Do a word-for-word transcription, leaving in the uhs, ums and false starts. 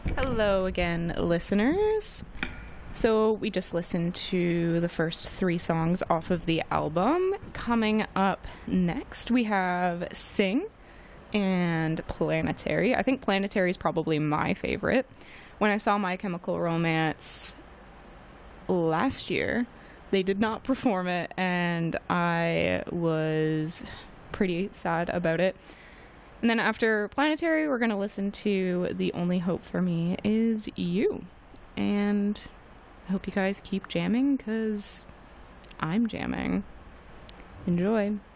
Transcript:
Hello again, listeners. So, we just listened to the first three songs off of the album. Coming up next, we have Sing and Planetary. I think Planetary is probably my favorite. When I saw My Chemical Romance last year, they did not perform it, and I was pretty sad about it. And then after Planetary, we're going to listen to The Only Hope for Me Is You. And I hope you guys keep jamming, because I'm jamming. Enjoy.